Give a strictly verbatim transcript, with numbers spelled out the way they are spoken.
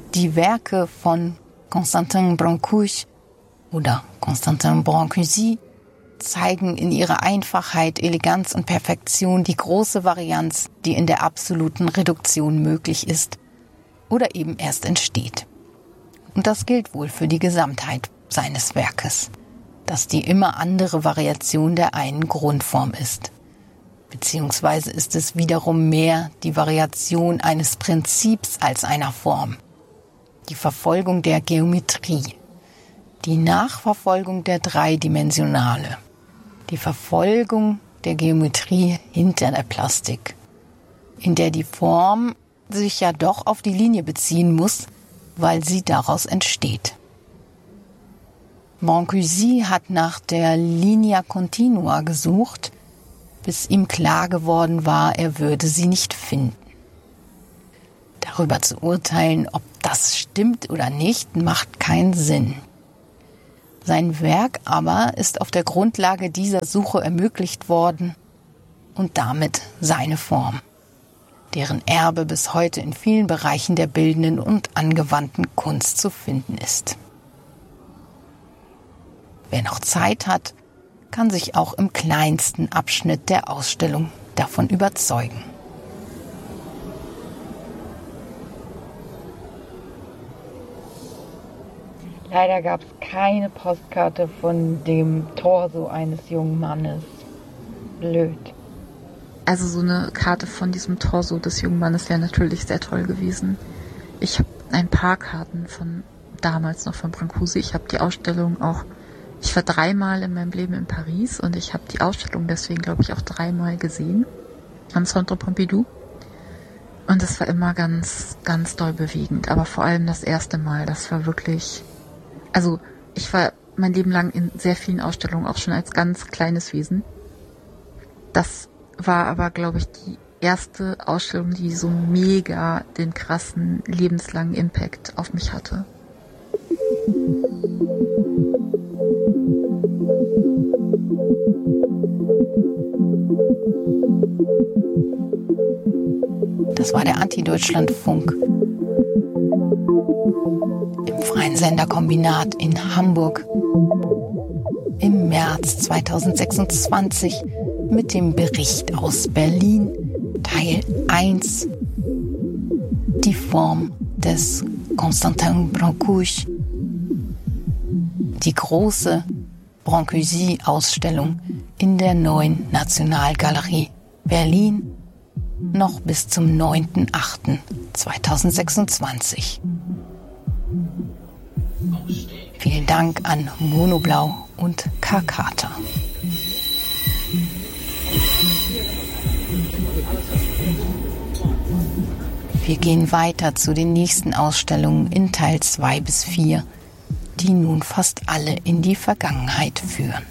Die Werke von Constantin Brancusi oder Constantin Brancusi zeigen in ihrer Einfachheit, Eleganz und Perfektion die große Varianz, die in der absoluten Reduktion möglich ist oder eben erst entsteht. Und das gilt wohl für die Gesamtheit seines Werkes, dass die immer andere Variation der einen Grundform ist. Beziehungsweise ist es wiederum mehr die Variation eines Prinzips als einer Form. Die Verfolgung der Geometrie, die Nachverfolgung der Dreidimensionale, die Verfolgung der Geometrie hinter der Plastik, in der die Form sich ja doch auf die Linie beziehen muss, weil sie daraus entsteht. Brancusi hat nach der Linea Continua gesucht, bis ihm klar geworden war, er würde sie nicht finden. Darüber zu urteilen, ob das stimmt oder nicht, macht keinen Sinn. Sein Werk aber ist auf der Grundlage dieser Suche ermöglicht worden und damit seine Form, deren Erbe bis heute in vielen Bereichen der bildenden und angewandten Kunst zu finden ist. Wer noch Zeit hat, kann sich auch im kleinsten Abschnitt der Ausstellung davon überzeugen. Leider gab es keine Postkarte von dem Torso eines jungen Mannes. Blöd. Also so eine Karte von diesem Torso des jungen Mannes wäre natürlich sehr toll gewesen. Ich habe ein paar Karten von damals noch von Brancusi. Ich habe die Ausstellung auch, ich war dreimal in meinem Leben in Paris und ich habe die Ausstellung deswegen, glaube ich, auch dreimal gesehen am Centre Pompidou. Und es war immer ganz, ganz doll bewegend. Aber vor allem das erste Mal, das war wirklich... Also ich war mein Leben lang in sehr vielen Ausstellungen, auch schon als ganz kleines Wesen. Das war aber, glaube ich, die erste Ausstellung, die so mega den krassen, lebenslangen Impact auf mich hatte. Das war der Anti-Deutschland-Funk im Freien Senderkombinat in Hamburg im März zweitausendsechsundzwanzig mit dem Bericht aus Berlin, Teil eins, die Form des Constantin Brancusi, die große Brancusi-Ausstellung in der Neuen Nationalgalerie Berlin, noch bis zum neunten achten zweitausendsechsundzwanzig. Vielen Dank an Monoblau und Kakata. Wir gehen weiter zu den nächsten Ausstellungen in Teil zwei bis vier, die nun fast alle in die Vergangenheit führen.